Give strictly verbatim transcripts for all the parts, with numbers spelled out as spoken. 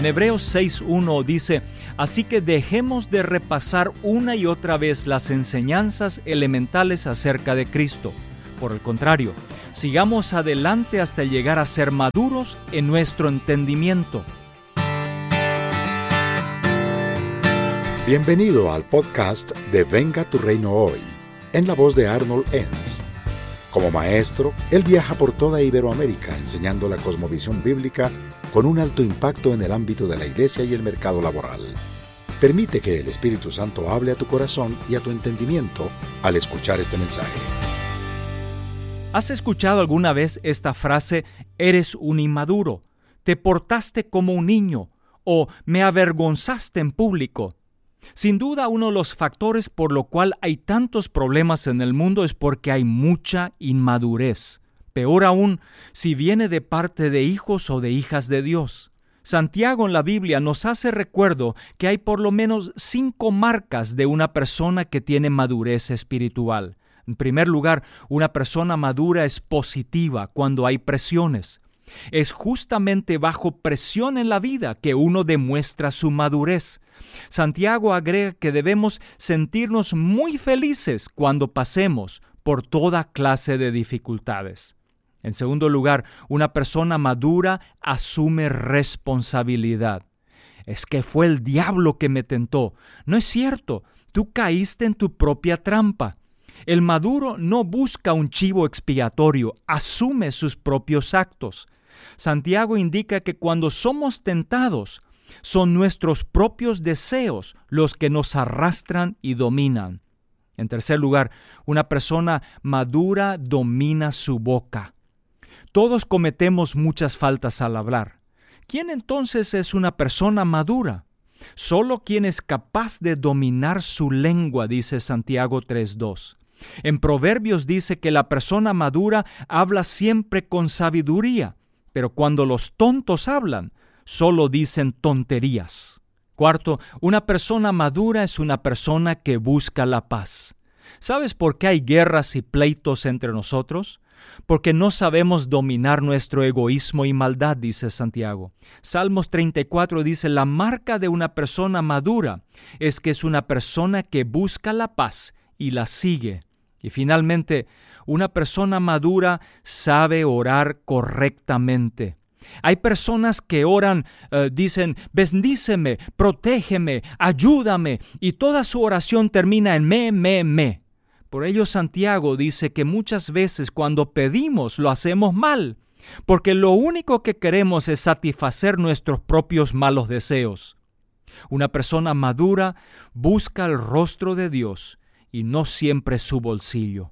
En Hebreos seis uno dice: así que dejemos de repasar una y otra vez las enseñanzas elementales acerca de Cristo. Por el contrario, sigamos adelante hasta llegar a ser maduros en nuestro entendimiento. Bienvenido al podcast de Venga tu Reino Hoy, en la voz de Arnold Enns. Como maestro, él viaja por toda Iberoamérica enseñando la cosmovisión bíblica con un alto impacto en el ámbito de la iglesia y el mercado laboral. Permite que el Espíritu Santo hable a tu corazón y a tu entendimiento al escuchar este mensaje. ¿Has escuchado alguna vez esta frase: eres un inmaduro, te portaste como un niño o me avergonzaste en público? Sin duda, uno de los factores por lo cual hay tantos problemas en el mundo es porque hay mucha inmadurez. Peor aún, si viene de parte de hijos o de hijas de Dios. Santiago en la Biblia nos hace recuerdo que hay por lo menos cinco marcas de una persona que tiene madurez espiritual. En primer lugar, una persona madura es positiva cuando hay presiones. Es justamente bajo presión en la vida que uno demuestra su madurez. Santiago agrega que debemos sentirnos muy felices cuando pasemos por toda clase de dificultades. En segundo lugar, una persona madura asume responsabilidad. Es que fue el diablo que me tentó. No es cierto, tú caíste en tu propia trampa. El maduro no busca un chivo expiatorio, asume sus propios actos. Santiago indica que cuando somos tentados, son nuestros propios deseos los que nos arrastran y dominan. En tercer lugar, una persona madura domina su boca. Todos cometemos muchas faltas al hablar. ¿Quién entonces es una persona madura? Solo quien es capaz de dominar su lengua, dice Santiago tres dos. En Proverbios dice que la persona madura habla siempre con sabiduría, pero cuando los tontos hablan, solo dicen tonterías. Cuarto, una persona madura es una persona que busca la paz. ¿Sabes por qué hay guerras y pleitos entre nosotros? Porque no sabemos dominar nuestro egoísmo y maldad, dice Santiago. Salmos treinta y cuatro dice: la marca de una persona madura es que es una persona que busca la paz y la sigue. Y finalmente, una persona madura sabe orar correctamente. Hay personas que oran, uh, dicen, bendíceme, protégeme, ayúdame, y toda su oración termina en me, me, me. Por ello Santiago dice que muchas veces cuando pedimos lo hacemos mal, porque lo único que queremos es satisfacer nuestros propios malos deseos. Una persona madura busca el rostro de Dios y no siempre su bolsillo.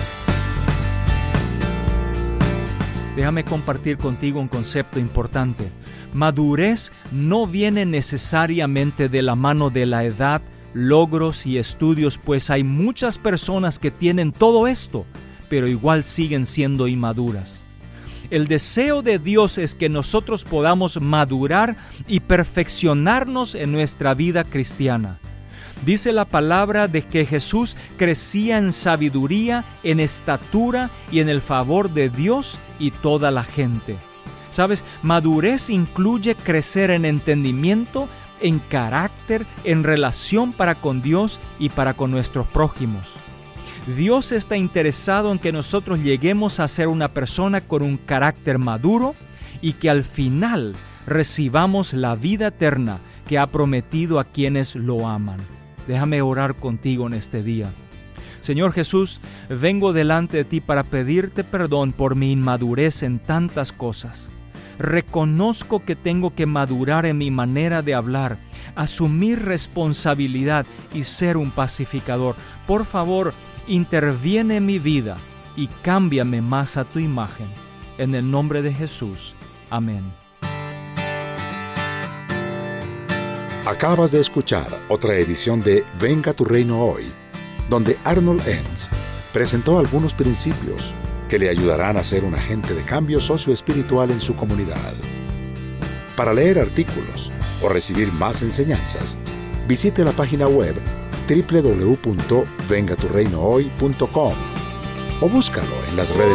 Déjame compartir contigo un concepto importante. Madurez no viene necesariamente de la mano de la edad, logros y estudios, pues hay muchas personas que tienen todo esto, pero igual siguen siendo inmaduras. El deseo de Dios es que nosotros podamos madurar y perfeccionarnos en nuestra vida cristiana. Dice la palabra de que Jesús crecía en sabiduría, en estatura y en el favor de Dios y toda la gente. ¿Sabes? Madurez incluye crecer en entendimiento, en carácter, en relación para con Dios y para con nuestros prójimos. Dios está interesado en que nosotros lleguemos a ser una persona con un carácter maduro y que al final recibamos la vida eterna que ha prometido a quienes lo aman. Déjame orar contigo en este día. Señor Jesús, vengo delante de ti para pedirte perdón por mi inmadurez en tantas cosas. Reconozco que tengo que madurar en mi manera de hablar, asumir responsabilidad y ser un pacificador. Por favor, interviene en mi vida y cámbiame más a tu imagen. En el nombre de Jesús. Amén. Acabas de escuchar otra edición de Venga tu Reino Hoy, donde Arnold Enns presentó algunos principios que le ayudarán a ser un agente de cambio socioespiritual en su comunidad. Para leer artículos o recibir más enseñanzas, visite la página web doble u doble u doble u punto venga tu reino hoy punto com o búscalo en las redes